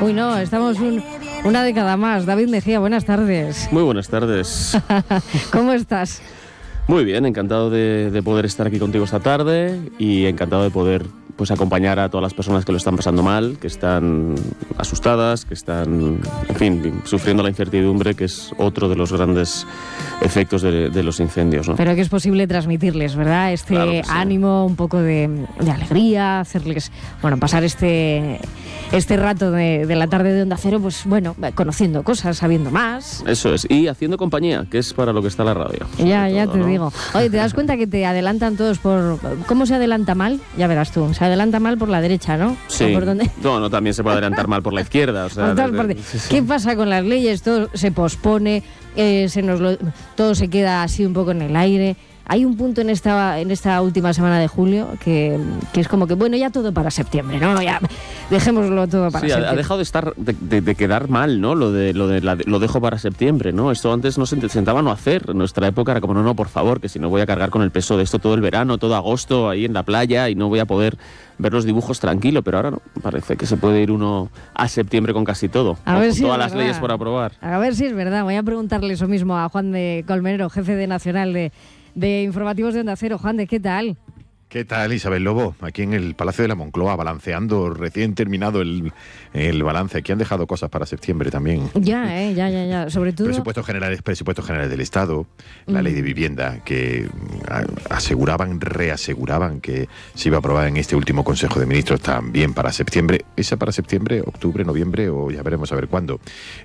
Uy, no, estamos una década más. David Mejía, buenas tardes. Muy buenas tardes. ¿Cómo estás? Muy bien, encantado de poder estar aquí contigo esta tarde y encantado de poder pues acompañar a todas las personas que lo están pasando mal, que están asustadas, que están, en fin, sufriendo la incertidumbre, que es otro de los grandes efectos de los incendios, ¿no? Pero que es posible transmitirles, ¿verdad? Claro que sí. Ánimo, un poco de alegría, hacerles, bueno, pasar este rato de la tarde de Onda Cero, pues bueno, conociendo cosas, sabiendo más. Eso es, y haciendo compañía, que es para lo que está la radio. Ya te digo. Oye, ¿te das cuenta que te adelantan todos por... ¿Cómo se adelanta mal? Ya verás tú. Se adelanta mal por la derecha, ¿no? Sí. ¿Por dónde? No, también se puede adelantar mal por la izquierda. O sea, Por todas partes. ¿Qué pasa con las leyes? Todo se pospone, todo se queda así un poco en el aire. Hay un punto en esta última semana de julio que es como que, bueno, ya todo para septiembre, ¿no? Ya dejémoslo todo para septiembre. Ha dejado de quedar mal, ¿no? Lo dejo para septiembre, ¿no? Esto antes no se intentaba no hacer. En nuestra época era como, no, por favor, que si no voy a cargar con el peso de esto todo el verano, todo agosto, ahí en la playa, y no voy a poder ver los dibujos tranquilo. Pero ahora no, parece que se puede ir uno a septiembre con casi todo. A ver con si todas es las verdad. leyes por aprobar. A ver si es verdad. Voy a preguntarle eso mismo a Juan de Colmenero, jefe de Nacional de Informativos de Onda Cero. Juan de, ¿qué tal? ¿Qué tal, Isabel Lobo? Aquí en el Palacio de la Moncloa, balanceando, recién terminado el balance. Aquí han dejado cosas para septiembre también. Ya. Sobre todo... Presupuestos generales del Estado, la ley de vivienda, que reaseguraban que se iba a aprobar en este último Consejo de Ministros también para septiembre. Esa para septiembre, octubre, noviembre o ya veremos a ver cuándo.